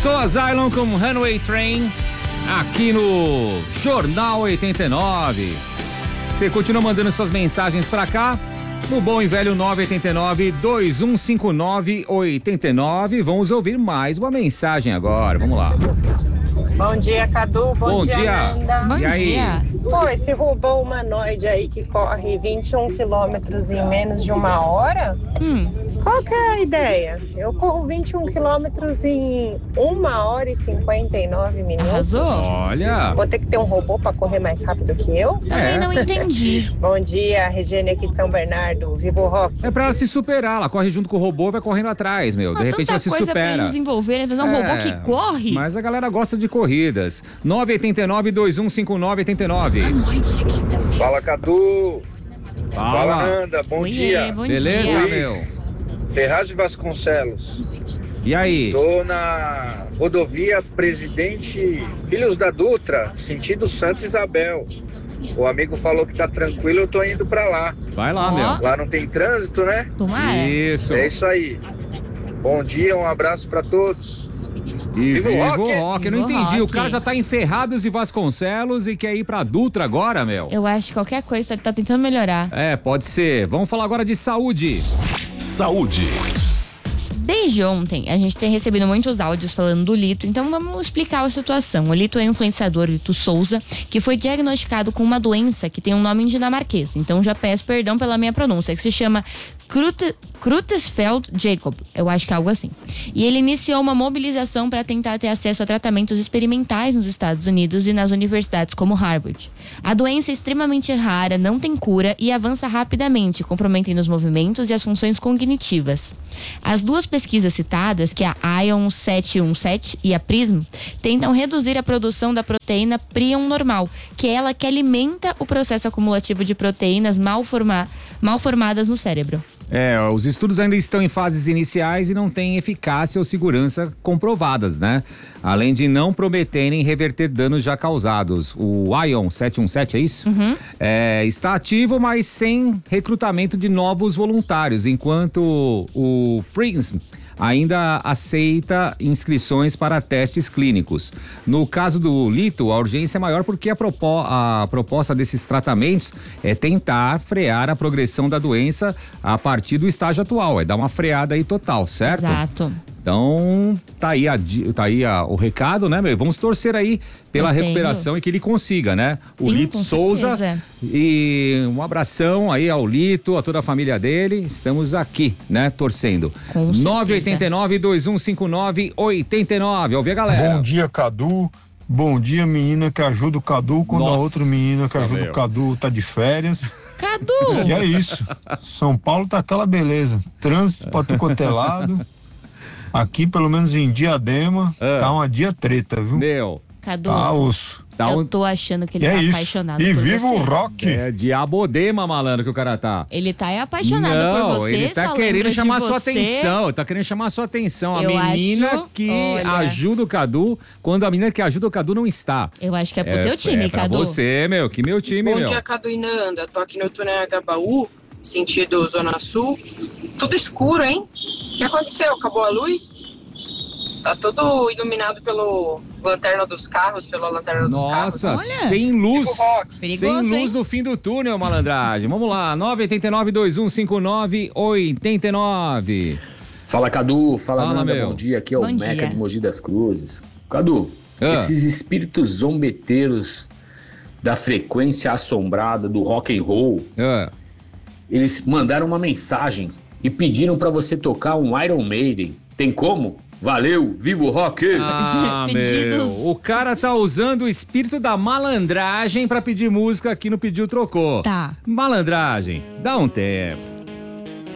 Sou a Zylon com Runway Train, aqui no Jornal 89. Você continua mandando suas mensagens pra cá, no bom e velho 989-2159-89. Vamos ouvir mais uma mensagem agora, vamos lá. Bom dia, Cadu. Bom dia, Nanda. Bom dia. Pô, esse robô humanoide aí que corre 21 quilômetros em menos de uma hora, qual que é a ideia? Eu corro 21 quilômetros em 1h59 Arrasou. Olha. Vou ter que ter um robô pra correr mais rápido que eu? Também não entendi. Bom dia, Regiane aqui de São Bernardo. Viva o rock. É pra ela se superar, ela corre junto com o robô e vai correndo atrás, meu. De repente ela se Tanta coisa pra supera. eles desenvolverem, fazer um robô que corre. Mas a galera gosta de corridas. 989-2159-89. Fala, Cadu. Fala. Nanda. Bom Oiê, dia. bom Beleza, dia. meu? Ferraz de Vasconcelos. E aí? Tô na rodovia Presidente Filhos da Dutra, sentido Santa Isabel. O amigo falou que tá tranquilo, eu tô indo pra lá. Vai lá, Ó. meu. Lá não tem trânsito, né? Tomara. Isso. É isso aí. Bom dia, um abraço pra todos. E Viva o viva rock! o rock. Eu não Viva o entendi. O rock. cara já tá em Ferrados e Vasconcelos e quer ir pra Dutra agora, meu. Eu acho que qualquer coisa tá tentando melhorar. É, pode ser. Vamos falar agora de saúde. Saúde. Desde ontem, a gente tem recebido muitos áudios falando do Lito, então vamos explicar a situação. O Lito é um influenciador, Lito Souza, que foi diagnosticado com uma doença que tem um nome em dinamarquês. Então já peço perdão pela minha pronúncia, que se chama Creutzfeldt-Jakob, eu acho que é algo assim. E ele iniciou uma mobilização para tentar ter acesso a tratamentos experimentais nos Estados Unidos e nas universidades como Harvard. A doença é extremamente rara, não tem cura e avança rapidamente, comprometendo os movimentos e as funções cognitivas. As duas pesquisas citadas, que é a ION 717 e a PRISM, tentam reduzir a produção da proteína prion normal, que é ela que alimenta o processo acumulativo de proteínas mal formadas no cérebro. Os estudos ainda estão em fases iniciais e não têm eficácia ou segurança comprovadas, né? Além de não prometerem reverter danos já causados. O ION 717, é isso? Está ativo, mas sem recrutamento de novos voluntários, enquanto o PRISM ainda aceita inscrições para testes clínicos. No caso do Lito, a urgência é maior porque a proposta desses tratamentos é tentar frear a progressão da doença a partir do estágio atual, é dar uma freada aí total, certo? Exato. Então, tá aí o recado, né, meu? Vamos torcer aí pela recuperação e que ele consiga, né? O Sim, Lito com Souza. certeza. E um abração aí ao Lito, a toda a família dele. Estamos aqui, né, torcendo. Com certeza. 989-2159-89. Ouvi a galera. Bom dia, Cadu. Bom dia, menina que ajuda o Cadu quando a outra menina que ajuda o Cadu tá de férias. Cadu! E é isso. São Paulo tá aquela beleza. Trânsito pra tudo quanto é lado. Aqui, pelo menos em Diadema, tá uma dia treta, viu? Meu. Cadu, Tá osso. eu tô achando que ele tá apaixonado E por viva você. o rock! É diabodema, malandro, que o cara tá. Ele tá apaixonado por você, ele tá só querendo lembra chamar de sua você. atenção. Tá querendo chamar sua atenção. A Eu menina acho, que olha. ajuda o Cadu, quando a menina que ajuda o Cadu não está. Eu acho que é pro teu time, pra Cadu. você, meu. Que meu time, Bom meu. dia, Cadu e Nanda. Tô aqui no túnel Agabaú, sentido Zona Sul. Tudo escuro, hein? O que aconteceu? Acabou a luz? Tá todo iluminado pela lanterna dos carros. Nossa, Olha. sem luz. Viva o rock. Perigoso, Sem luz hein? no fim do túnel, malandragem. Vamos lá, 989-2159-89. Fala, Cadu. Fala, Nanda. meu. Bom dia. Aqui é o Bom Meca dia. de Mogi das Cruzes. Cadu, esses espíritos zombeteiros da frequência assombrada do rock and roll, eles mandaram uma mensagem e pediram pra você tocar um Iron Maiden. Tem como? Valeu, viva o rock! Ah, Pedidos. meu. O cara tá usando o espírito da malandragem pra pedir música aqui no Pediu Trocou. Tá. Malandragem, dá um tempo.